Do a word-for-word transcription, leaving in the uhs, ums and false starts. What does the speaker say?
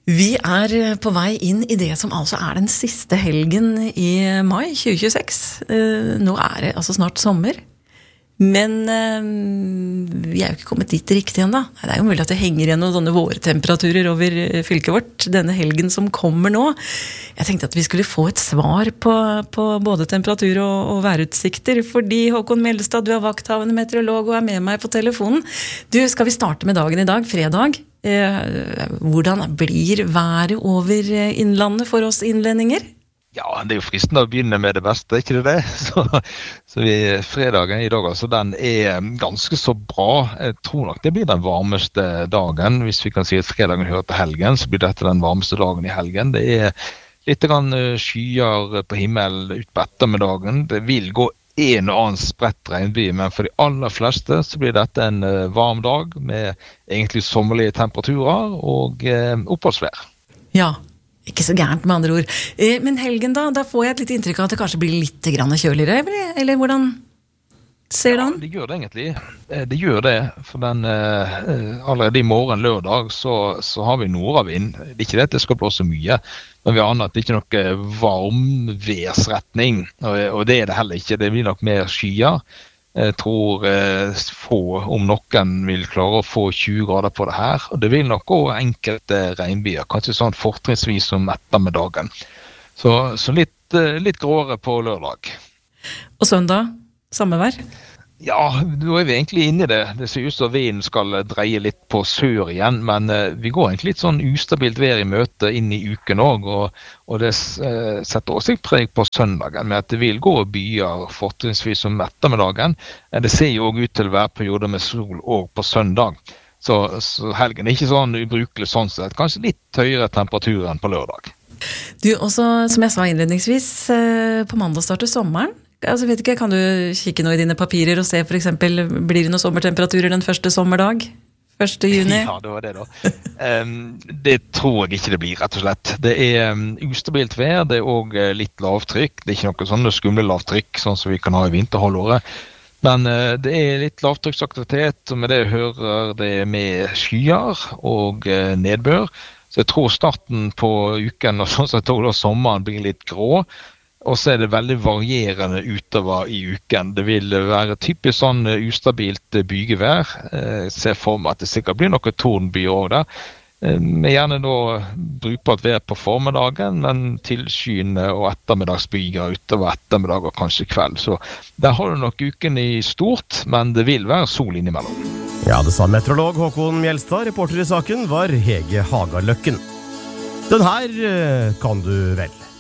Vi er på vei inn i det som altså er den siste helgen i mai tjue tjueseks. Nå er det altså snart sommer. Men vi er jo ikke kommet dit riktig ennå. Det er jo mulig at det henger igjen noen sånne vårtemperaturer over fylket vårt denne helgen som kommer nå. Jeg tenkte at vi skulle få et svar på, på både temperatur og, og værutsikter, fordi Håkon Mjelstad, du er vakthavende meteorolog og er med meg på telefonen. Du, skal vi starte med dagen i dag, fredag? Hvordan blir været over innlandet for oss innlendinger? Ja, det er jo fristende å begynne med det beste, ikke det det? Så, så vi, fredagen i dag, altså, den er ganske så bra. Jeg tror nok det blir den varmeste dagen. Hvis vi kan si at fredagen hører til helgen, så blir dette den varmeste dagen i helgen. Det er litt grann skyer på himmelen ut på ettermiddagen. Det vil gå en og annen spredt regnby, men for de aller fleste så blir dette en varm dag med egentlig sommerlige temperaturer og eh, oppholdsvær. Ja, ikke så gærent med andre ord. Eh, men helgen da, da får jeg et litt inntrykk av at det kanskje blir litt grann kjøligere, eller, eller hvordan ser det an? Ja, det gjør det egentlig. Det gjør det, for den, eh, allerede i morgen lørdag så, så har vi nordavind. Det er ikke det at det skal blåse mye, men vi aner at det ikke er noe varmværsretning, og, og det er det heller ikke. Det blir nok mer skyer. Jeg tror eh, få, om noen vil klare å få tjue grader på det her, og det vil nok gå enkelte regnbyer, kanskje sånn fortrinnsvis om ettermiddagen. Så, så litt, litt gråere på lørdag. Og søndag, samme vær? Ja, nå er vi egentlig inne i det. Det ser ut som vinden skal dreie litt på sør igjen, men uh, vi går egentlig litt sånn ustabilt vær i møte inn i uken også, og, og det uh, setter også et preg på søndagen, med at det vil gå byer fortrinnsvis om ettermiddagen. Det ser jo også ut til å være perioder med sol også på søndag, så, så helgen er ikke sånn ubrukelig sånn sett. Kanskje litt høyere temperatur enn på lørdag. Du, også som jeg sa innledningsvis, uh, på mandag starter sommeren. Altså, vet ikke, kan du kikke noe i dine papirer og se for eksempel, blir det noen sommertemperaturer den første sommerdag? første juni? Ja, det var det da. um, det tror jeg ikke det blir, rett og slett. Det er um, ustabilt vær, det er også litt lavtrykk. Det er ikke noe sånn skumle lavtrykk, sånn som vi kan ha i vinterhalvåret. Men uh, det er litt lavtrykksaktivitet, og med det hører det med skyer og uh, nedbør. Så jeg tror starten på uken, og sånn som jeg tror da sommeren blir litt grå, og så er det veldig varierende utover i uken. Det vil være typisk sånn ustabilt bygevær. Jeg ser for meg at det sikkert blir noe tordenbyer også der. Men gjerne da brukbart vær på formiddagen, men tilskyende og ettermiddagsbyer utover ettermiddag og kanskje kveld. Så der har du nok uken i stort, men det vil være sol innimellom. Ja, det sa meteorolog Håkon Mjelstad. Reporter i saken var Hege Hagaløkken. Den her kan du vel.